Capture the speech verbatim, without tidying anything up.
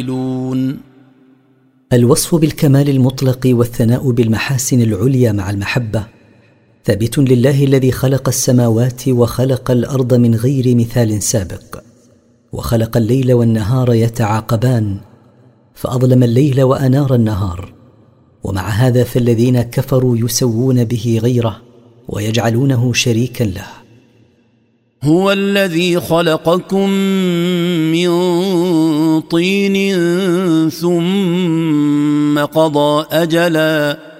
الوصف بالكمال المطلق والثناء بالمحاسن العليا مع المحبة ثابت لله الذي خلق السماوات وخلق الأرض من غير مثال سابق، وخلق الليل والنهار يتعاقبان فأظلم الليل وأنار النهار، ومع هذا فالذين كفروا يسوون به غيره ويجعلونه شريكا له. هو الذي خلقكم من طين ثم قضى أجلاً